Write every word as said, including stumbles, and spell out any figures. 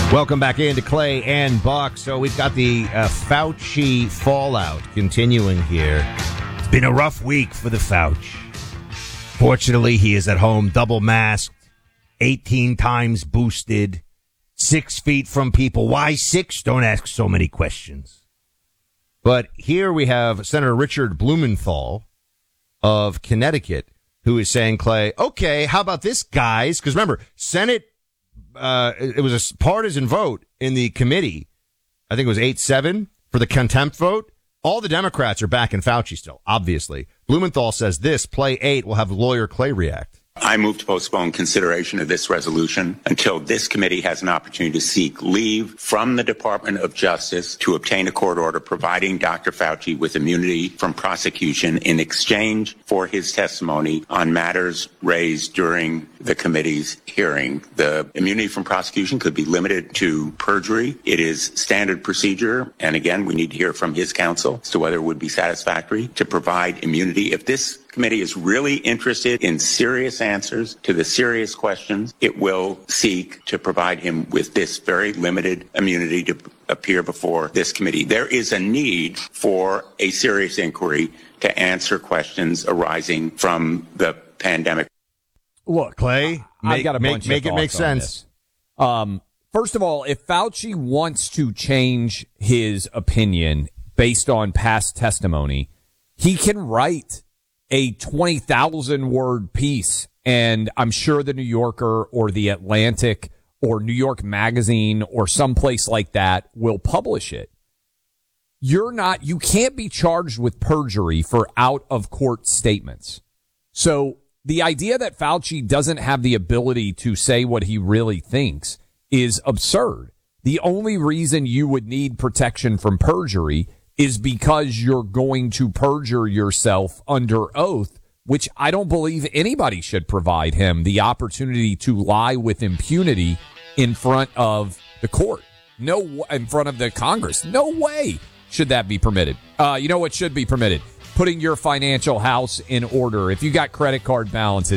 Welcome back into Clay and Buck. So we've got the uh, Fauci fallout continuing here. It's been a rough week for the Fauci. Fortunately, he is at home, double masked, eighteen times boosted, six feet from people. Why six? Don't ask so many questions. But here we have Senator Richard Blumenthal of Connecticut, who is saying, Clay, okay, how about this, guys? Because remember, Senate, uh, it was a partisan vote in the committee. I think it was eight seven for the contempt vote. All the Democrats are backing Fauci still, obviously. Blumenthal says this, play eight, will have lawyer Clay react. I move to postpone consideration of this resolution until this committee has an opportunity to seek leave from the Department of Justice to obtain a court order providing Doctor Fauci with immunity from prosecution in exchange for his testimony on matters raised during the committee's hearing. The immunity from prosecution could be limited to perjury. It is standard procedure. And again, we need to hear from his counsel as to whether it would be satisfactory to provide immunity. If this committee is really interested in serious answers to the serious questions, it will seek to provide him with this very limited immunity to appear before this committee. There is a need for a serious inquiry to answer questions arising from the pandemic. Look, Clay, I've got a make, bunch make of it make thoughts on sense. this. Um, first of all, if Fauci wants to change his opinion based on past testimony, he can write a twenty thousand word piece, and I'm sure the New Yorker or the Atlantic or New York Magazine or someplace like that will publish it. You're not, you can't be charged with perjury for out of court statements. So the idea that Fauci doesn't have the ability to say what he really thinks is absurd. The only reason you would need protection from perjury is because you're going to perjure yourself under oath, which I don't believe anybody should provide him the opportunity to lie with impunity in front of the court. No, in front of the Congress. No way should that be permitted. Uh, you know what should be permitted? Putting your financial house in order. If you got credit card balances,